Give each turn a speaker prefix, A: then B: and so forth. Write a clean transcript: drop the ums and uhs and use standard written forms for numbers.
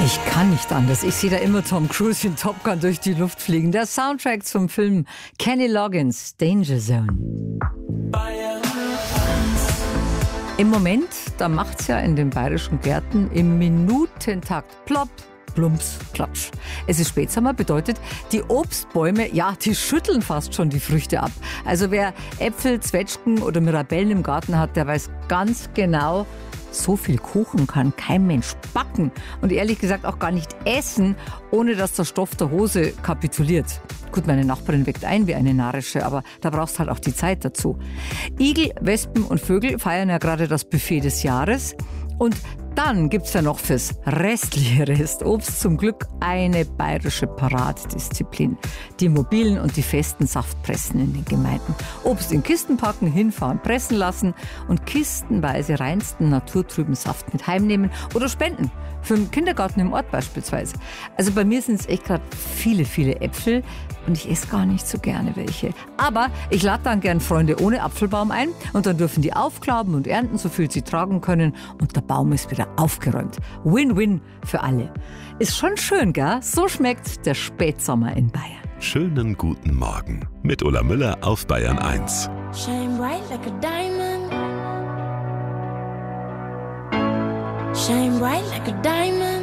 A: Ich kann nicht anders. Ich sehe da immer Tom Cruise in Top Gun durch die Luft fliegen. Der Soundtrack zum Film Kenny Loggins, Danger Zone. Im Moment, da macht's ja in den bayerischen Gärten im Minutentakt plopp, plumps, klatsch. Es ist Spätsommer, bedeutet, die Obstbäume, ja, die schütteln fast schon die Früchte ab. Also wer Äpfel, Zwetschgen oder Mirabellen im Garten hat, der weiß ganz genau, so viel Kuchen kann kein Mensch backen und ehrlich gesagt auch gar nicht essen, ohne dass der Stoff der Hose kapituliert. Gut, meine Nachbarin weckt ein wie eine Narische, aber da brauchst halt auch die Zeit dazu. Igel, Wespen und Vögel feiern ja gerade das Buffet des Jahres. Und dann gibt's ja noch fürs restliche Restobst zum Glück eine bayerische Paradedisziplin. Die mobilen und die festen Saftpressen in den Gemeinden. Obst in Kisten packen, hinfahren, pressen lassen und kistenweise reinsten naturtrüben Saft mit heimnehmen oder spenden. Für den Kindergarten im Ort beispielsweise. Also bei mir sind es echt gerade viele, viele Äpfel und ich esse gar nicht so gerne welche. Aber ich lade dann gern Freunde ohne Apfelbaum ein und dann dürfen die aufklaben und ernten, so viel sie tragen können und der Baum ist wieder aufgeräumt. Win-win für alle. Ist schon schön, gell? So schmeckt der Spätsommer in Bayern.
B: Schönen guten Morgen mit Ulla Müller auf Bayern 1.
C: Shine bright like a diamond. Shine bright like a diamond.